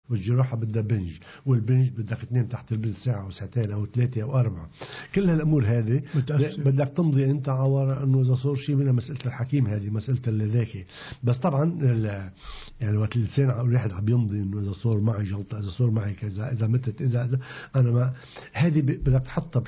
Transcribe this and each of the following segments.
والجراحة بدها بنج، والبنج بدك تنام تحت البنج ساعة أو ساعتين أو 3 أو 4. كل هالأمور هذه بدك تمضي أنت على أنه إذا صار شيء منها مسألة الحكيم، هذه مسألة الذكي. بس طبعا يعني وقت الإنسان الواحد عم يمضي أنه إذا صار معي جلطة، إذا صار معي كذا، إذا متت، إذا أنا ما، هذه بدك تحطها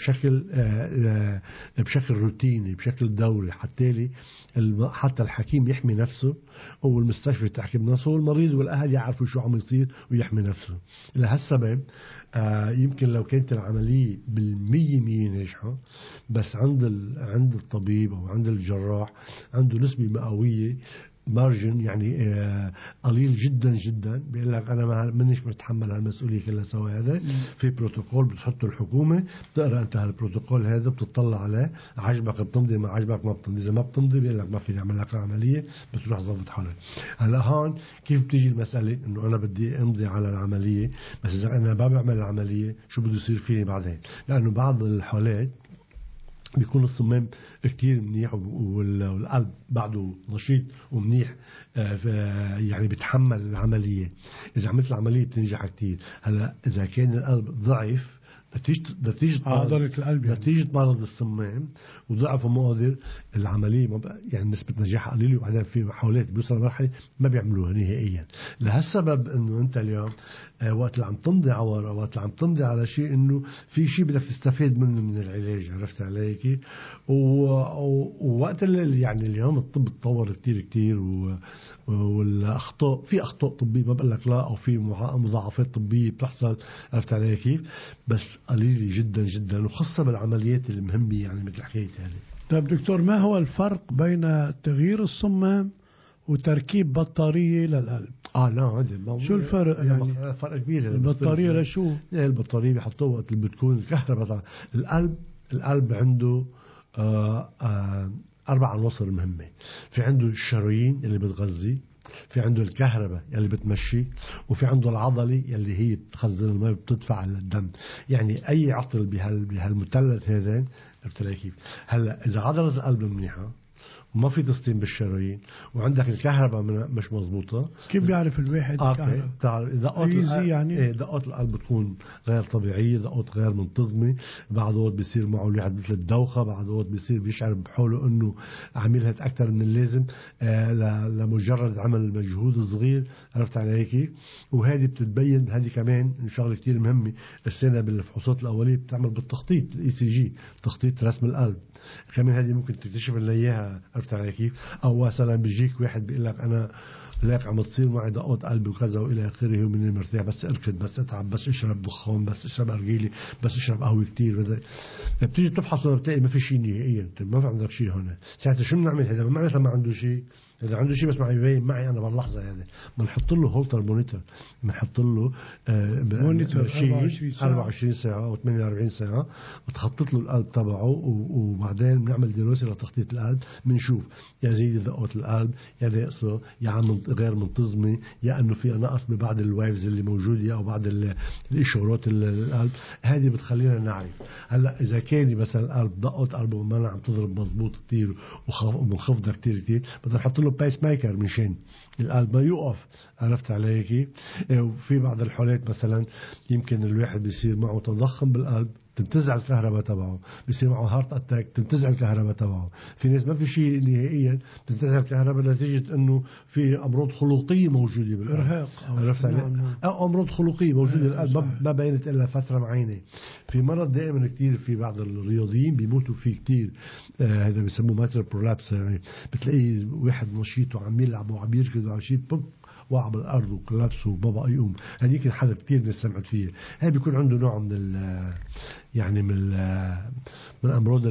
بشكل روتيني، بشكل دوري، حتى الحكيم يحمي نفسه والمستشفى تحكي بنفسه والمريض والأهل يعرفوا شو عم يصير ويحمي نفسه. لهالسبب يمكن لو كانت العملية 100% ناجحة، بس عند الطبيب أو عند الجراح عنده نسبة مئوية مارجن، يعني قليل جدا جدا، بيقول لك انا منيش متحمل هالمسؤوليه كلها سوا. هذا في بروتوكول بتحطه الحكومه، بتقرا انت هالبروتوكول هذا، بتطلع عليه، عجبك بتمضي، ما عجبك ما بتمضي. اذا ما بتمضي بيقول لك ما في نعمل لك العمليه، بتروح ضبط حالك. هلا هون كيف بتيجي المساله؟ انه انا بدي امضي على العمليه، بس اذا انا ما بعمل العمليه شو بده يصير فيني بعدين؟ لانه بعض الحالات بيكون الصمام كتير منيح والقلب بعده نشيط ومنيح، يعني بتحمل العملية. إذا عملت العملية بتنجح كتير. هلا إذا كان القلب ضعيف، نتيجة عضلة القلب، نتيجة مرض الصمام وضعف ومقدر، العملية يعني نسبة نجاحها قليلة. وبعدين في حالات بيوصل لمرحلة ما بيعملوها نهائيا. لهالسبب انه انت اليوم وقت اللي عم تمضي عورة، وقت اللي عم تمضي على شيء، انه في شيء بدك تستفيد منه من العلاج. عرفت علي كيف؟ ووقت اللي يعني اليوم الطب تطور كتير كتير، والاخطاء، في اخطاء طبية ما بقول لك لا، او في مضاعفات طبية بتحصل. عرفت علي كيف؟ بس قليلة جدا جدا، وخاصة بالعمليات المهمة، يعني مثل حكاية هذه. طيب دكتور، ما هو الفرق بين تغيير الصمام وتركيب بطارية للقلب؟ لا هذا شو الفرق؟ يعني فرق كبير. البطارية لشو؟ البطارية بيحطوها وقت اللي بتكون الكهرباء. القلب عنده 4 عناصر مهمة. في عنده الشرايين اللي بتغذي، في عنده الكهرباء اللي بتمشي، وفي عنده العضلة اللي هي بتخزن الماء وبتدفع للدم. يعني أي عطل بهالمثلث هذين. عرفت كيف؟ هلا إذا عضلة القلب منيحة وما في تسطيم بالشرايين، وعندك الكهرباء مش مضبوطة، كيف بيعرف الواحد الكهرباء؟ تعرف دقات القلب بتكون غير طبيعية، دقات غير منتظمة. بعض وقت بيصير معه الواحد مثل الدوخة، بعض وقت بيصير بيشعر بحاله انه عملها اكثر من اللازم لمجرد عمل مجهود صغير. عرفت علي كيف؟ وهذه بتتبين، هذه كمان شغله كتير مهمة. السنة بالفحوصات الأولية بتعمل بالتخطيط الECG، تخطيط رسم القلب كمان. هذه ممكن تكتشف لنا اياها. عرفت علي كيف؟ او مثلا بيجيك واحد بيقول لك انا ليك عم تصير معي دقات قلبي وكذا والى اخره، ومن مرتاح، بس اركض، بس اتعب، بس اشرب دخان، بس اشرب ارجيلي، بس اشرب قهوه كتير. بتيجي تفحص بتلاقي ما في شيء نهائيا، ما في عندك شيء هون. ساعتها شو بنعمل؟ هذا ما معناتها ما عنده شيء. إذا عنده شيء بس ما يبين معي أنا باللحظة هذه، بنحط له هولتر مونيتور، بنحط له مونيتور شيء 24 ساعة أو 48 ساعة، بتخطط له القلب تبعه. وبعدين بنعمل دراسة لتخطيط القلب، بنشوف يا زيد دقات القلب، يا ناقصة، يا غير منتظمة، يا أنه في نقص ببعض الوايفز اللي موجودة أو بعض الإشارات القلب. هذه بتخلينا نعرف. هلا إذا كان مثلا القلب دقات قلبه ما عم تضرب مضبوط كتير ومنخفضة كتير، بدنا نحط له بايس ميكر مشان القلب ما يوقف. عرفت علي كيف؟ وفي بعض الحالات مثلا يمكن الواحد بيصير معه تضخم بالقلب، تنتزع الكهرباء تبعه، بيصير معه هارت اتاك، تنتزع الكهرباء تبعه. في ناس ما في شيء نهائيا، تنتزع الكهرباء نتيجة انه في امراض خلقية موجودة بالقلب. عرفت علي؟ او امراض خلقية موجودة بالقلب ما بينت الا فترة معينة. في مرض دائما كتير في بعض الرياضيين بيموتوا فيه كتير، هذا بيسموه ماتر برولابس. يعني بتلاقي واحد نشيط وعم يلعب وعم يركض وعم يشيط، وقع بالارض وكلابس وما بقى يقوم. هذيك الحالة كتير ناس سمعت فيها. هاي بيكون عنده نوع من يعني من امراض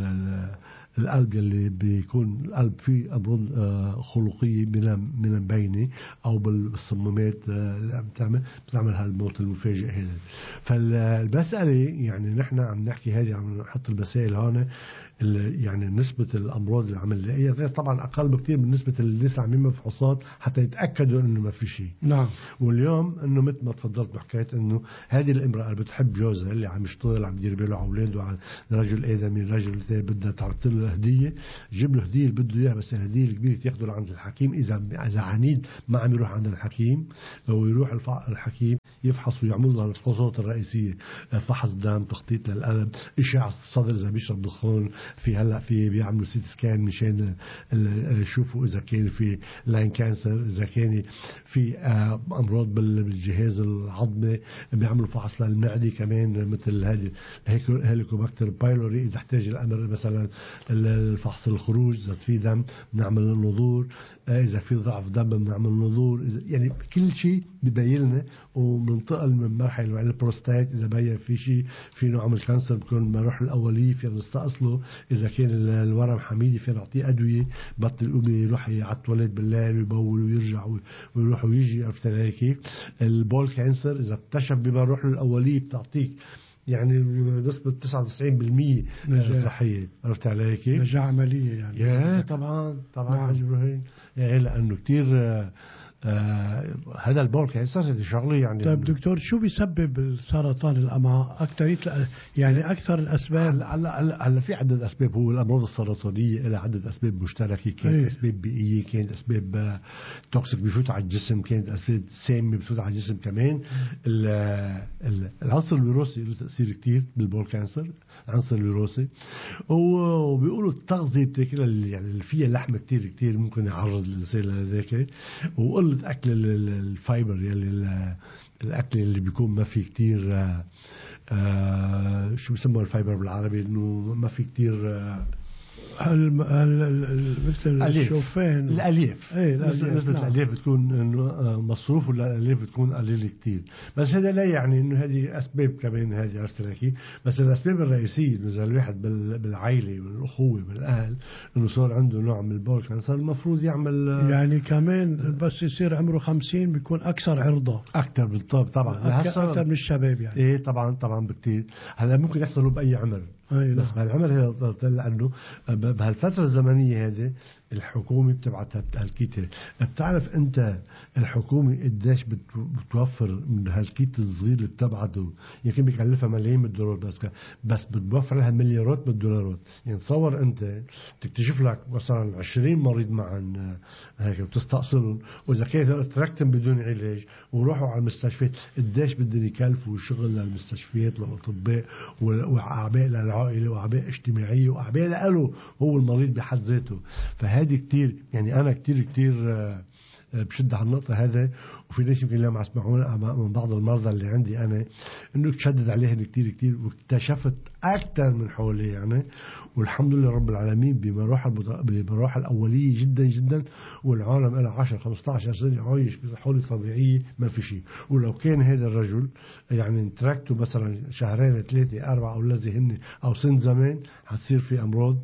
القلب، اللي بيكون القلب فيه امراض خلقيه من مبينه، او بالصمامات اللي بتعمل هالموت المفاجئ هذا. فالمساله يعني نحن عم نحكي هذه، عم نحط المسائل هون يعني نسبة الأمراض العملية غير طبعا أقل بكتير من نسبة الناس عاملين فحوصات حتى يتأكدوا إنه ما في شيء. نعم. واليوم إنه مثل ما تفضلت بحكاية إنه هذه الامرأة اللي بتحب جوزها اللي عم يشتغل عم يدير باله على أولاده على رجل آدمي رجل بدها تعطي له هدية جيب له هدية اللي بده إياها بس الهدية الكبيرة تاخده لعند الحكيم. إذا عنيد ما عم يروح عند الحكيم ويروح الحكيم يفحص ويعمل له الفحوصات الرئيسية فحص دم تخطيط للقلب إشعة الصدر إذا بيشرب دخان في هلا في بيعملوا سيت سكان مشان يشوفوا إذا كان في لاين كانسر إذا كان في أمراض بالجهاز العظمي بيعملوا فحص للمعدة كمان مثل هذه هيليكوباكتر بايلوري إذا احتاج الأمر مثلا الفحص الخروج إذا في دم بنعمل النظور إذا في ضعف دم بنعمل نظور يعني كل شيء ببين لنا وبننتقل من مرحلة البروستات إذا بين في شيء في نوع من الكانسر بكون المراحل الأولية في نستأصله إذا كان الورم حميدي في نعطيه أدوية بطل يقوم يروح على التواليت بالليل ويبول ويرجع ويروح ويجي. عرفت علي كيف؟ البول كانسر إذا اكتشف بمراحله الأولية بتعطيك يعني نسبة 99% صحية. عرفت علي كيف؟ نجاح عملية يعني. يا طبعا حاج إبراهيم يعني لأنه كتير هذا البول كانسر هذه شغله يعني. طيب دكتور شو بيسبب السرطان الأمعاء أكثر يعني أكثر الأسباب؟ هلا في عدة أسباب. هو الأمراض السرطانية لها عدة أسباب مشتركة كانت أسباب بيئية كانت أسباب توكسيك بيفوت على الجسم كانت أسباب سامة بيفوت على الجسم كمان. العنصر الوراثي له تأثير كتير بالبول كانسر العنصر الوراثي وبيقولوا التغذية بتاكلها يعني اللي فيها لحمة كتير ممكن يعرض الإنسان لذلك وقلة أكل الفايبر يعني الأكل اللي بيكون ما فيه كتير شو بسموه الفايبر بالعربي إنه ما فيه كتير مثل الشوفان الألياف نسبة الألياف بتكون مصروف ولا الألياف بتكون قليلة كتير. بس هذا لا يعني إنه هذه أسباب كمان هذه. عرفت لك بس الأسباب الرئيسية إنه إذا الواحد بالعائلة والأخوة بالأهل إنه صار عنده نوع من البول كانسر المفروض يعمل يعني كمان بس يصير عمره 50 بيكون أكثر عرضة أكثر بالطبع طبعا أكثر من الشباب يعني. إيه طبعا بكتير. هذا ممكن يحصل بأي عمر بس بهالعمر هذا لأنه بهالفترة الزمنية هذه الحكومة بتبعتها الكيت. بتعرف أنت الحكومة قديش بتوفر من هالكيت الصغير اللي بتبعته يمكن بيكلفها ملايين من الدولار بس بتوفر لها مليارات من الدولارات. يعني تصور أنت تكتشف لك مثلا 20 مريض معا هيك بتستأصلهم وإذا كان تركتهم بدون علاج وروحوا على المستشفيات قديش بدهم يكلفوا شغل للمستشفيات والأطباء وأعباء للعائلة وأعباء اجتماعية وأعباء له هو المريض بحد ذاته. فهذه كتير يعني أنا كتير بشد على النقطة هذا. وفي ناس يمكن لما اسمعونا من بعض المرضى اللي عندي أنا إنه تشدد عليهم كتير واكتشفت أكثر من حولي يعني. والحمد لله رب العالمين بمراحل الأولية جدا والعالم له 10-15 سنة عايش بحالة طبيعية ما في شيء. ولو كان هذا الرجل يعني تركته مثلا 2-3-4 أولادي هن أو سن زمان هتصير في أمراض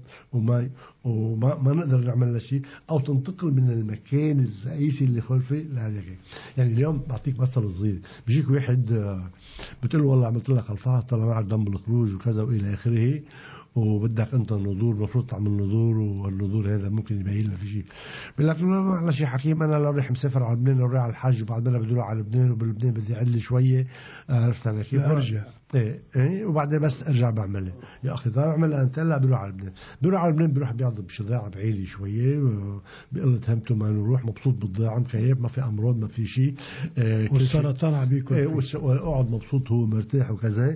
وما نقدر نعمل له شيء أو تنتقل من المكان الرئيسي اللي خلفه لهذا. يعني اليوم بعطيك مثل صغير بيجيك واحد بتقول له والله عملت لك الفحص طلع معك دم بالخروج وكذا وإلى آخره وبدك أنت النظور المفروض تعمل نظور والنظور هذا ممكن يبين لنا في شيء. بيقول لك ما معنا شيء حكيم أنا لو رح مسافر على لبنان لو رايح على الحج وبعد ما بدي أروح على لبنان وبلبنان بدي أعلي شوية عرفت أنا كيف أرجع إيه وبعدين بس أرجع بعملها يا أخي طيب أعملها أنت لا بروح على لبنان بروح بيعض بشظاعة بعيلي شوية بقلة همته ما نروح مبسوط بالضيعة مكيف ما في أمراض ما في شيء والسرطان عبيكم وقعد مبسوط هو مرتاح وكذا.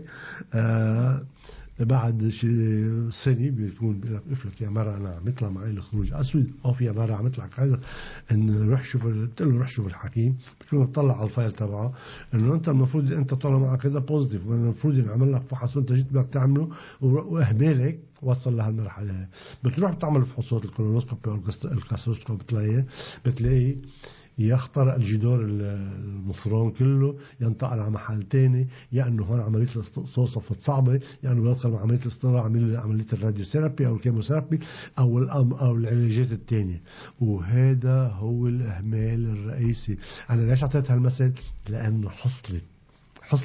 بعد سنة بيكون بيقول لك يا مرة أنا عم يطلع معي الخروج أسود أو يا مرة عم يطلع كذا إن روح شوف بتقول له روح شوف الحكيم بتكون بتطلع على الفايل تبعه إنه أنت المفروض أنت طالع معك كذا بوزيتيف المفروض ينعمل لك فحص وأنت جيت بدك تعمله وإهمالك وصل لهالمرحلة. بتروح بتعمل فحوصات الكولونوسكوبي أو الكاسوسكوبي بتلاقي يخترق الجدار المصران كله ينتقل على محل تاني يعني هون عملية الاستئصال صفت صعبة يعني بيدخل عملية الاستئصال عملية الراديوثيرابي أو الكيموثيرابي أو العلاجات التانية. وهذا هو الإهمال الرئيسي. أنا ليش أعطيت هالمثل لأنه حصلت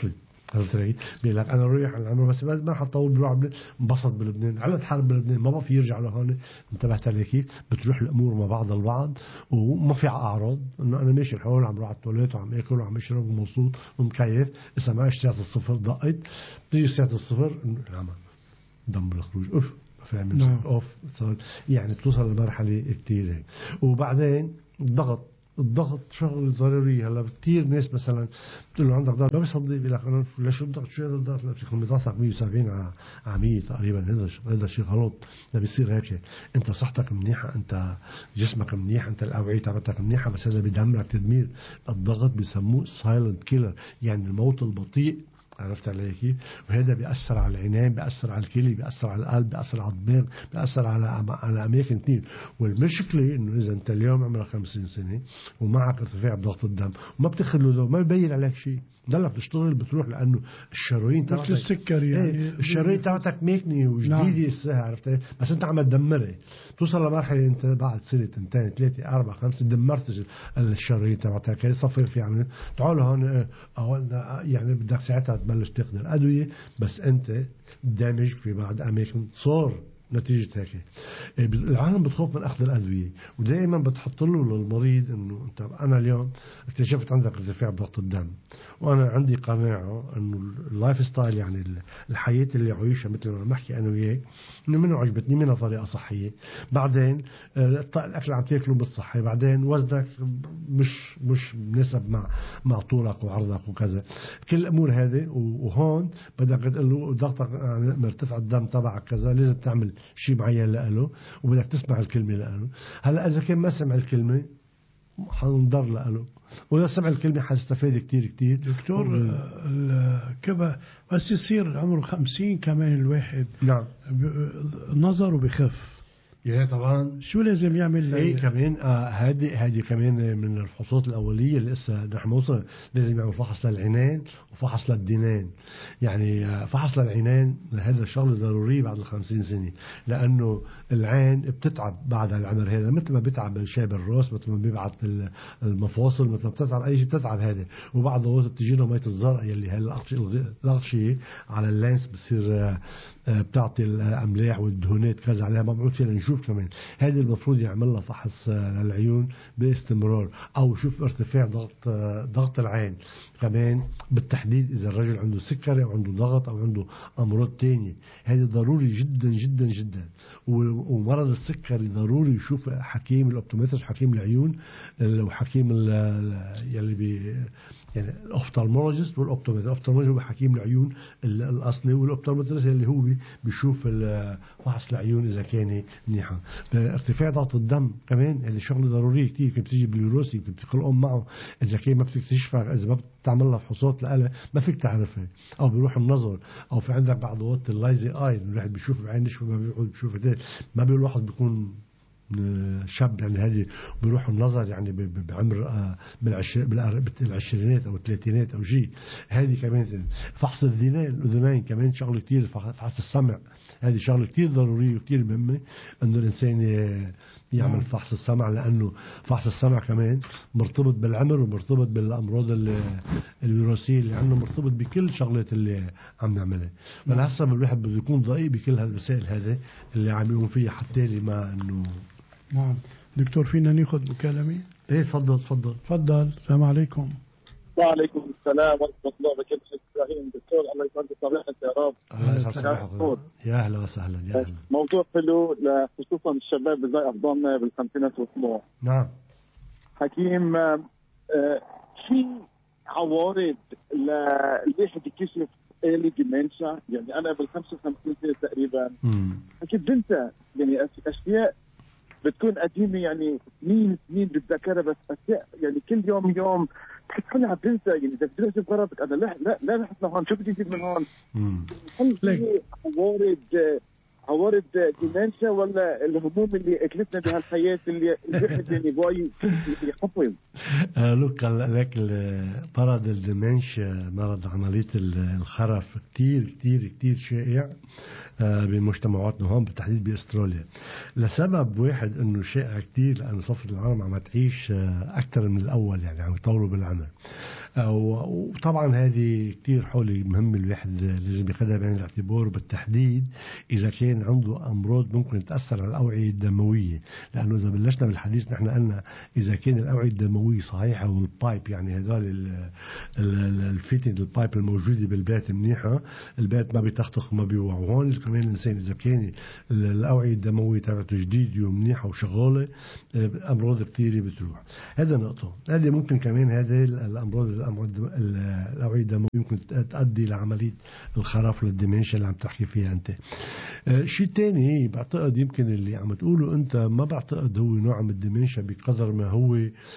عرفت علي؟ بيقول لك انا رايح على العمره بس ما حطول بروح انبسط بلبنان، عملت حرب بلبنان ما بقى في يرجع لهون. انتبهت علي كيف؟ بتروح الامور مع بعض البعض وما في اعراض، انه انا ماشي الحول عم بروح على التواليت وعم اكل وعم اشرب ومبسوط ومكيف. اذا معي ساعه الصفر دقت، بتيجي ساعه الصفر العمى دم بالخروج اوف، فاهم؟ اوف صار يعني بتوصل لمرحله كثير هيك. وبعدين الضغط شغل ضروري. هلا كثير ناس مثلا بتقول له عندك ضغط ما بيصدق، بيقول لك انا ليش الضغط؟ شو هذا الضغط؟ لا بتكون ضغطك 170 على 100 تقريبا. هذا شيء غلط. لا بيصير هيك. انت صحتك منيحه، انت جسمك منيح، انت الاوعيه تبعتك منيحه، بس هذا بدمرك تدمير. الضغط بيسموه سايلنت كيلر، يعني الموت البطيء. عرفت علي كيف؟ وهذا بيأثر على العينين، بيأثر على الكلى، بيأثر على القلب، بيأثر على الدماغ، بيأثر على أماكن كثير. والمشكلة إنه إذا أنت اليوم عمرك 50 سنة ومعك ارتفاع بضغط الدم وما بتاخذ له دواء، ما بيبين عليك شيء، ضلك تشتغل بتروح، لأنه الشرايين تبعتك مثل السكري يعني الشرايين تبعتك ماكنة وجديدة الساعة. عرفت؟ بس أنت عم تدمرها. توصل لمرحلة أنت بعد سنة 2 3 4 5 دمرت الشرايين تبعتك. هي صفر في عمل تعال هون يعني بدك ساعتها تبلش تاخذ الأدوية، بس أنت دامج في بعض أماكن صار نتيجة هيك. العالم بتخوف من أخذ الأدوية، ودائما بتحط له للمريض إنه أنت أنا اليوم اكتشفت عندك ارتفاع بضغط الدم، وأنا عندي قناعة إنه اللايف ستايل يعني الحياة اللي عايشها مثل ما بحكي أنا وياك إنه منه عجبتني، منها طريقة صحية. بعدين الأكل عم تاكله بالصحة، بعدين وزنك مش مناسب مع طولك وعرضك وكذا، كل الأمور هذه. وهون بدك تقول له ضغطك مرتفع، الدم تبعك كذا، لازم تعمل شيء معين له، وبدك تسمع الكلمة له. هلا إذا كان ما سمع الكلمة حنضر له، وإذا سمع الكلمة حيستفاد كتير كتير. دكتور كبا بس يصير عمره 50 كمان الواحد نعم نظره بخف، يعني طبعا شو لازم يعمل؟ ايه كمان هذه كمان من الفحوصات الاوليه اللي لسه نحن وصل. لازم يعمل فحص للعينين وفحص للدينين. يعني فحص للعينين هذا شغله ضروري بعد 50 سنه، لانه العين بتتعب بعد العمر هذا، مثل ما بيتعب الشاب الراس، مثل ما بيبعت المفاصل، مثل ما بتتعب اي شيء بتتعب هذا. وبعد الوقت بتجي له ميه الزرقاء اللي هي الاغشيه على اللينس بتصير بتعطي الاملاح والدهونات كذا عليها، ما بعود فينا نشوف كمان. هذه المفروض يعمل لها فحص للعيون باستمرار، او شوف ارتفاع ضغط العين كمان بالتحديد، اذا الرجل عنده سكري او عنده ضغط او عنده امراض تانية. هذه ضروري جدا جدا جدا. ومرض السكري ضروري يشوف حكيم الاوبتومترست، حكيم العيون، وحكيم يلي يعني الاوفتالمولوجيست والاوبتومترست. الاوفتالمولوجيست هو حكيم العيون الاصلي، والاوبتومترست اللي هو بيشوف فحص العيون اذا كان منيحه. ارتفاع ضغط الدم كمان اللي شغله ضروري كثير، يمكن بتيجي بالوراثه، يمكن بتخلقهم معه. اذا كان ما بتكتشفها، اذا ما بتعمل لها فحوصات لها ما فيك تعرفها، او بيروح النظر، او في عندك بعض وقت اللايزي اي الواحد بيشوف بعين نشفه، ما بيقعد بيشوف ما بيقول واحد بيكون شاب يعني هذه بيروح النظر يعني بعمر بالعشرينات او الثلاثينات او شيء. هذه كمان فحص الاذنين كمان شغله كثير. فحص السمع هذه شغله كثير ضروريه وكثير مهمه انه الانسان يعمل فحص السمع، لانه فحص السمع كمان مرتبط بالعمر ومرتبط بالامراض الوراثيه اللي عنده، مرتبط بكل شغلات اللي عم نعملها. فلهسه الواحد بده يكون دقيق بكل هالمسائل هذه اللي عم يقوم فيها، حتى اللي ما انه. نعم دكتور، فينا ناخذ مكالمه؟ ايه تفضل. السلام عليكم. وعليكم السلام ورحمة الله وبركاته. إبراهيم دكتور، الله يسعد صباحك يا رب. يا أهلا وسهلا. يا أهلا. موضوع حلو خصوصا الشباب زي أفضلنا بالخمسينات والطموح. نعم حكيم، في عوارض الواحد يكتشف early dementia؟ يعني أنا بال55 سنة تقريبا أكيد بنسى يعني أشياء بتكون قديمة، يعني سنين بالذاكرة، بس أشياء يعني كل يوم بتحس حالي عم بنسى. يعني إذا بدي أجيب غرضك أنا لا رحت لهون، شو بدي أجيب من هون؟ هل في عوارض ديمنشيا، ولا الهموم اللي أكلتنا بهالحياة اللي الواحد يعني باي يحفظ؟ لوك لك مرض الديمنشيا، مرض عملية الخرف كتير شائع بمجتمعاتنا هون بالتحديد باستراليا، لسبب واحد انه شائع كتير، لان صفة العالم عم تعيش اكثر من الاول، يعني عم يطولوا بالعمر. وطبعا هذه كتير حولي مهم الواحد لازم ياخذها بعين الاعتبار، بالتحديد إذا كان عنده أمراض ممكن تأثر على الأوعية الدموية. لأنه إذا بلشنا بالحديث نحن قلنا إذا كان الأوعية الدموية صحيحة والبايب يعني هذول الفيتنج البايب الموجودة بالبيت منيحة، البيت ما بيتخطخ وما بيوعى. وهون كمان الإنسان إذا كان الأوعية الدموية تبعته جديدة ومنيحة وشغالة أمراض كتيرة بتروح. هذا نقطة. هذه ممكن كمان هذه الأمراض الأوعية الدموية ممكن تؤدي لعملية الخرف للدمنشيا اللي عم تحكي فيها أنت. شيء تاني بعتقد يمكن اللي عم تقوله أنت ما بعتقد هو نوع من الدمنشيا بقدر ما هو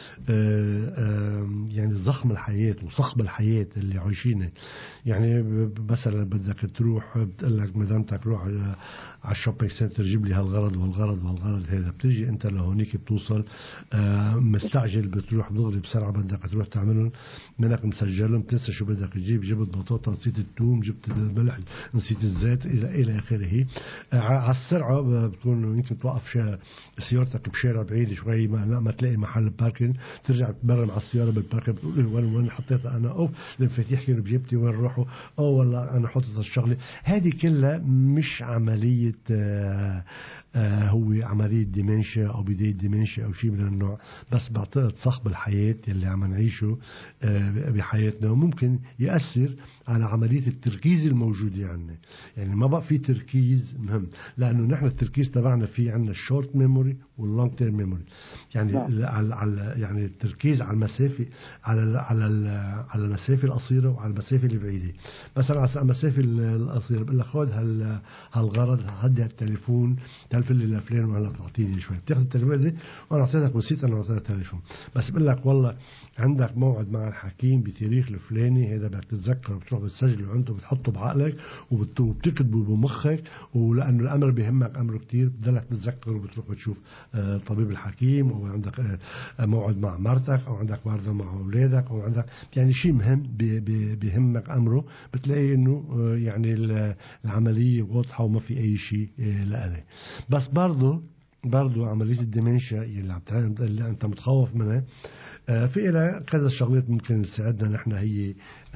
يعني ضخم الحياة وصخب الحياة اللي عايشينه. يعني مثلا بدك تروح بتقول لك مدامتك روح على الشوبينج سنتر جيب لي هالغرض والغرض والغرض هذا، بتيجي انت لهونيك بتوصل مستعجل بتروح دغري بسرعه بدك تروح تعملهم منك مسجلهم، بتنسى شو بدك تجيب، جبت بطاطا نسيت الثوم، جبت الملح نسيت الزيت الى اخره. على السرعه بتكون يمكن توقف سيارتك بشارع بعيد شوي ما تلاقي محل باركن، ترجع تبرم على السياره بالباركن بتقول وين حطيتها انا، اوف المفاتيح كانوا بجيبتي وين راحوا، او والله انا حطيت الشغله. هذه كلها مش عمليه هو عملية ديمنشيا أو بداية ديمنشيا أو شيء من النوع، بس بعتقد صخب الحياة اللي عم نعيشه بحياتنا وممكن يأثر على عملية التركيز الموجودة عنا. يعني ما بقى في تركيز مهم، لأنه نحن التركيز تبعنا في عنا الشورت ميموري واللونج تيرم ميموري. يعني يعني التركيز على المسافة على المسافة القصيرة وعلى المسافة البعيدة. مثلا على المسافة القصيرة بقول لك خذ هالغرض، هدي التليفون تلفل لي لفلان ولا تعطيني شوي، بتاخذ التليفون دي وانا اعطيتك نسيت انا اعطيتك التليفون. بس بقول لك والله عندك موعد مع الحكيم بتاريخ الفلاني، هذا بدك تتذكر بتروح بتسجله عنده بتحطه بعقلك وبتكتبه بمخك، ولانه الامر بيهمك امره كتير بدك تتذكر وبتروح بتشوف طبيب الحكيم، او عندك موعد مع مرتك، او عندك موعد مع اولادك، او عندك يعني شيء مهم بيهمك امره، بتلاقي انه يعني العمليه واضحه وما في اي شيء لأله. بس برضو عملية الدمنشيا اللي انت متخوف منها في إلى كذا شغلات ممكن تساعدنا نحن، هي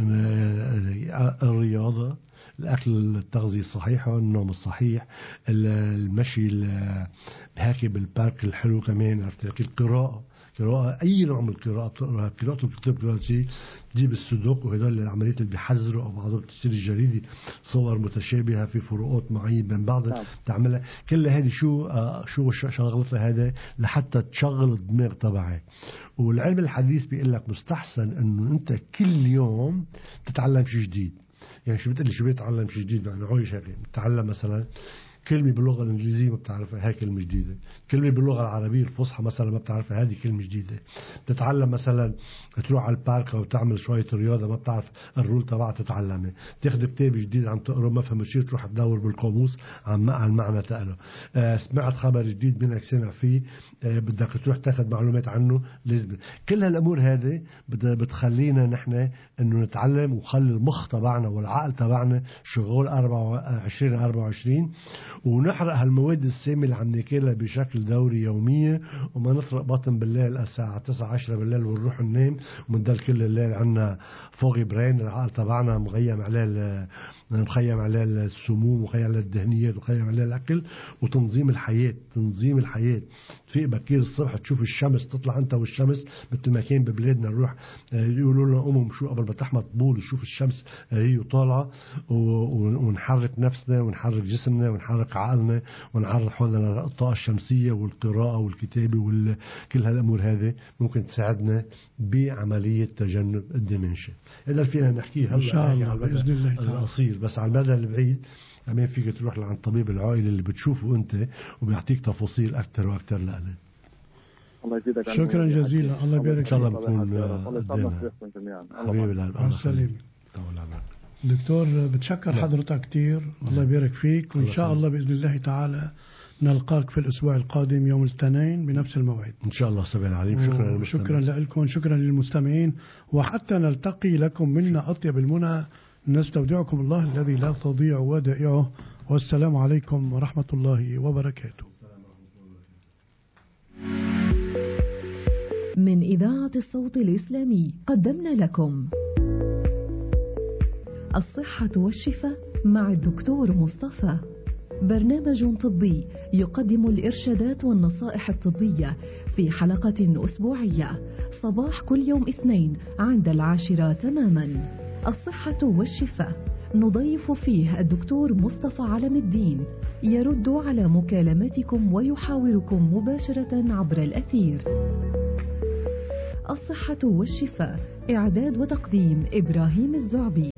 الرياضة، الأكل التغذية الصحيحة، النوم الصحيح، المشي هيك بالبارك الحلو، كمان عرفت لك القراءة، أي نوع من القراءة بتقرأ، قراءة الكتاب، قراءة شيء، تجيب السودوكو وهدول العمليات اللي بيحذروا، أو بعضهم بتشتري الجريدة صور متشابهة في فروقات معينة بين بعضها تعملها. كل هذه شو شغلتها هذا لحتى تشغل الدماغ تبعك. والعلم الحديث بيقول لك مستحسن إنه أنت كل يوم تتعلم شيء جديد. يعني شو بتقلي شو بيتعلم شيء جديد؟ يعني عايش هيك تتعلم مثلا كلمة باللغة الإنجليزية ما بتعرفها، هاي كلمة جديدة. كلمة باللغة العربية الفصحى مثلا ما بتعرفها، هذه كلمة جديدة. بتتعلم مثلا تروح على البارك أو تعمل شوية رياضة ما بتعرف الرول تبعها تتعلمها. تاخذ كتاب جديد عم تقرأ ما فهم شيء تروح تدور بالقاموس على المعنى تقله. سمعت خبر جديد منك سمع فيه بدك تروح تاخذ معلومات عنه لازم. كل هالأمور هذه بتخلينا نحن إنه نتعلم وخلي المخ تبعنا والعقل تبعنا شغال 24 ونحرق هالمواد السامة اللي عم ناكلها بشكل دوري يوميا، وما نطرق بطن بالليل الساعة 9-10 بالليل ونروح ننام ومندل كل الليل عنا فوغي برين، العقل تبعنا مخيم عليه السموم ومخيم عليه الدهنيات ومخيم عليه الأكل. وتنظيم الحياة تفيق بكير الصبح تشوف الشمس تطلع أنت والشمس مثل ما كان ببلادنا نروح يقولوا لنا قوموا شو قبل ما تحمى طبول وشوف الشمس هي طالعة، ونحرك نفسنا ونحرك جسمنا ونحرك عقلنا ونعرض حولنا الطاقة الشمسية والقراءة والكتابة وكل هالأمور هذه ممكن تساعدنا بعملية تجنب الدمنشيا. هذا فينا نحكيه هلا على المدى القصير، بس على المدى البعيد أمين فيك تروح لعند طبيب العائلة اللي بتشوفه أنت وبيعطيك تفاصيل أكتر وأكتر لأله. شكرا جزيلا، الله يبارك. إن شاء الله بكون حبيبي العالم. دكتور بتشكر حضرتك كتير، الله يبارك فيك، وإن شاء الله بإذن الله تعالى نلقاك في الأسبوع القادم يوم الاثنين بنفس الموعد إن شاء الله. سبيل العليم. شكرا لكم، شكرا للمستمعين، وحتى نلتقي لكم منا أطيب المنى نستودعكم الله الذي لا تضيع ودائعه، والسلام عليكم ورحمة الله وبركاته. من إذاعة الصوت الإسلامي قدمنا لكم الصحة والشفاء مع الدكتور مصطفى، برنامج طبي يقدم الإرشادات والنصائح الطبية في حلقة أسبوعية صباح كل يوم اثنين عند 10 تماما. الصحة والشفاء نضيف فيه الدكتور مصطفى علم الدين، يرد على مكالماتكم ويحاوركم مباشرة عبر الأثير. الصحة والشفاء، إعداد وتقديم إبراهيم الزعبي.